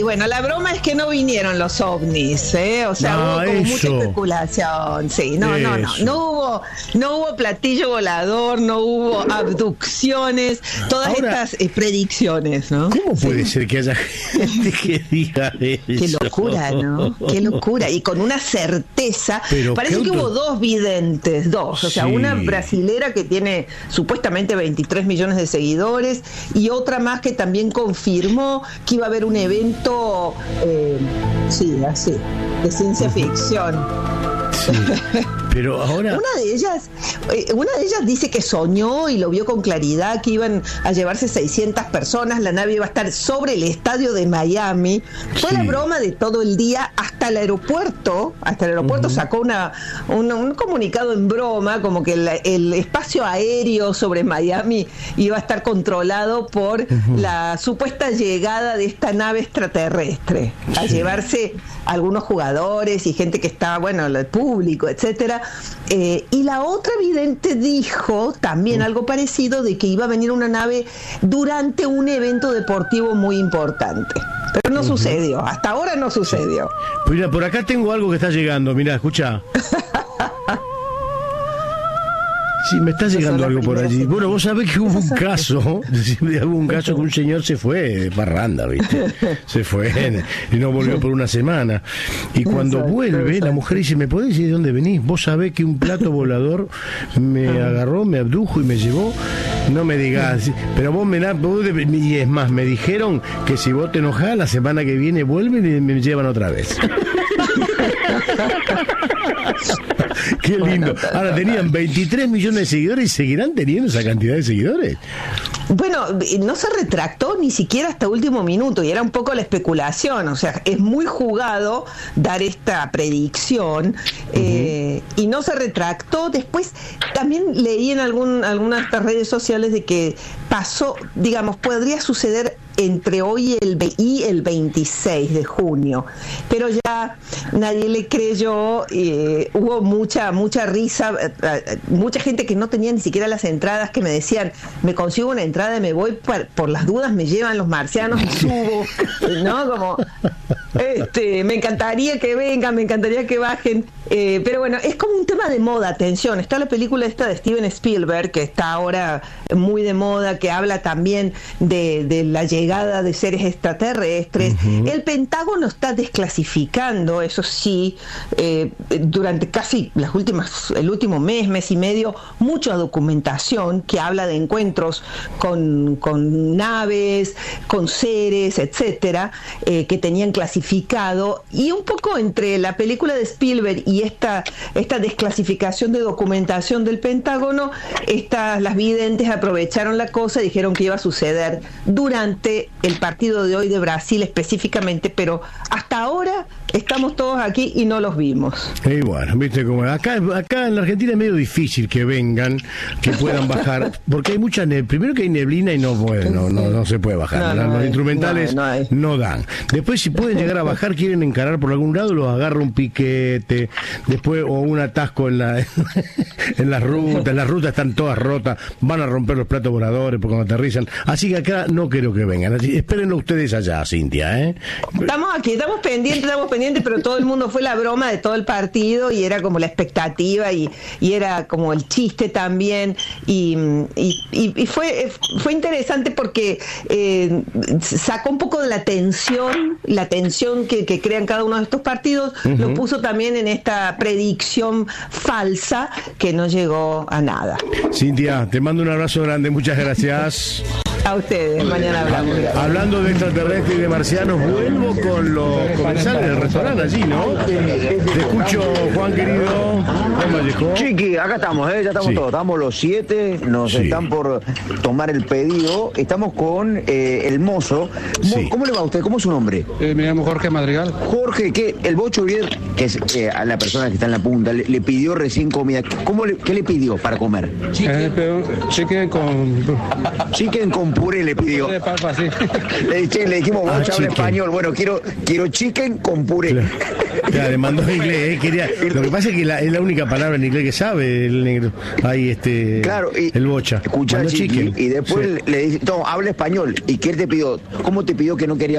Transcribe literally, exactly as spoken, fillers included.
bueno, la broma es que no vinieron los ovnis, ¿eh? O sea, no, hubo como eso. mucha especulación. Sí, no, eso. no, no. No hubo, no hubo platillo volador, no hubo abducciones, todas Ahora, estas eh, predicciones, ¿no? ¿Cómo puede sí. ser que haya gente que diga eso? Qué locura, ¿no? Qué locura. Y con una certeza. Pero parece que otro... hubo dos videntes, dos. O sea, sí. una brasilera que tiene supuestamente veintitrés millones de seguidores y otra más que también confirmó que iba a haber un evento, eh, sí, así, de ciencia ficción. Sí. Pero ahora... Una de ellas, eh, una de ellas dice que soñó y lo vio con claridad que iban a llevarse seiscientas personas, la nave iba a estar sobre el estadio de Miami. Fue sí. la broma de todo el día hasta el aeropuerto, hasta el aeropuerto uh-huh. sacó una, una un comunicado en broma, como que el, el espacio aéreo sobre Miami iba a estar controlado por uh-huh. la supuesta llegada de esta nave extraterrestre, a sí. llevarse algunos jugadores y gente que estaba, bueno, el público, etcétera. Eh, y la otra vidente dijo también uh. algo parecido, de que iba a venir una nave durante un evento deportivo muy importante. Pero no uh-huh. sucedió, hasta ahahora no sucedió. Sí. Mira, por acá tengo algo que está llegando, mira, escucha. Sí, me está llegando algo por allí. Bueno, vos sabés que hubo un caso, hubo un caso que un señor se fue de parranda, ¿viste? Se fue y no volvió por una semana. Y cuando vuelve, la mujer dice, ¿me podés decir de dónde venís? Vos sabés que un plato volador me agarró, me abdujo y me llevó. No me digas, pero vos me la... Y es más, me dijeron que si vos te enojás, la semana que viene vuelven y me llevan otra vez. Qué lindo. Ahora tenían veintitrés millones de seguidores y seguirán teniendo esa cantidad de seguidores. Bueno, no se retractó ni siquiera hasta último minuto y era un poco la especulación, o sea, es muy jugado dar esta predicción uh-huh. eh, y no se retractó. Después también leí en algún, algunas redes sociales de que pasó, digamos, podría suceder entre hoy y el, y el veintiséis de junio, pero ya nadie le creyó, eh, hubo mucha mucha risa, eh, mucha gente que no tenía ni siquiera las entradas, que me decían, me consigo una entrada y me voy por, por las dudas, me llevan los marcianos y subo, ¿no? Como, este, me encantaría que vengan, me encantaría que bajen, eh, pero bueno, es como un tema de moda. Atención, está la película esta de Steven Spielberg, que está ahora muy de moda, que habla también de, de la llegada de seres extraterrestres. Uh-huh. El Pentágono está desclasificando, eso sí, eh, durante casi las últimas, el último mes, mes y medio, mucha documentación que habla de encuentros con, con naves, con seres, etcétera, eh, que tenían clasificado, y un poco entre la película de Spielberg y esta, esta desclasificación de documentación del Pentágono, estas, las videntes aprovecharon la cosa y dijeron que iba a suceder durante el partido de hoy de Brasil específicamente, pero hasta ahora estamos todos aquí y no los vimos. Y bueno, viste cómo acá, acá en la Argentina es medio difícil que vengan, que puedan bajar, porque hay mucha neblina, primero que hay neblina y no, bueno, no, no se puede bajar, no, no los hay, instrumentales no, no, no dan. Después, si pueden llegar a bajar, quieren encarar por algún lado, los agarra un piquete, después o un atasco en la en las rutas, las rutas están todas rotas, van a romper los platos voladores porque cuando aterrizan, así que acá no creo que vengan, así, espérenlo ustedes allá, Cintia, ¿eh? Estamos aquí, estamos pendientes, estamos pendientes, pero todo el mundo fue la broma de todo el partido y era como la expectativa y, y era como el chiste también y, y, y fue, fue interesante porque eh, sacó un poco de la tensión, la tensión que, que crean cada uno de estos partidos, uh-huh. lo puso también en esta predicción falsa que no llegó a nada. Cintia, te mando un abrazo grande, muchas gracias. A ustedes, mañana hablamos. Hablando de extraterrestres y de marcianos, vuelvo con los comensales del restaurante allí, ¿no? Te escucho, Juan querido. Juan Vallejo. Chiqui, acá estamos, ¿eh? Ya estamos sí. todos. Estamos los siete, nos sí. están por tomar el pedido. Estamos con eh, el mozo. Sí. ¿Cómo le va a usted? ¿Cómo es su nombre? Eh, me llamo Jorge Madrigal. Jorge, que el Bocho Vier, que es eh, a la persona que está en la punta, le, le pidió recién comida. ¿Cómo le, ¿Qué le pidió para comer? Eh, pero, chicken con... Chicken con puré le pidió. De papa, sí. Le, che, le dijimos, ah, Bocho habla español. Bueno, quiero quiero chicken con puré. Claro, claro, le mandó en inglés. Eh, quería, lo que pasa es que la, es la única palabra en inglés que sabe el negro. Ahí este. Claro, y, el Bocha. Escucha, Chiqui, y después sí. le dice, no, habla español. ¿Y qué te pidió? ¿Cómo te pidió que no quería